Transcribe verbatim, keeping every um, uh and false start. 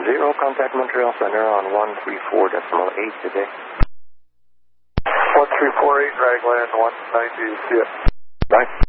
zero, contact Montreal Center on one three four decimal eight today. one three four eight, Ragland one ninety, see it. Bye.